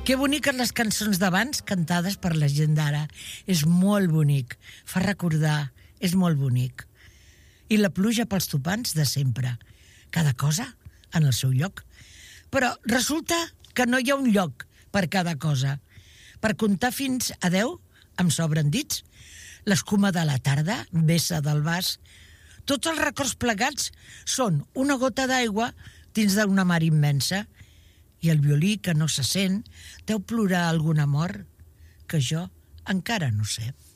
Que boniques les cançons d'abans cantades per la gent d'ara. És molt bonic, fa recordar, és molt bonic. I la pluja pels topants de sempre. Cada cosa en el seu lloc. Però resulta que no hi ha un lloc per cada cosa. Per comptar fins a 10 em sobren dits. L'escuma de la tarda vessa del vas. Tots els records plegats són una gota d'aigua dins d'una mar immensa. I el violí que no se sent deu plorar algun amor que jo encara no sé.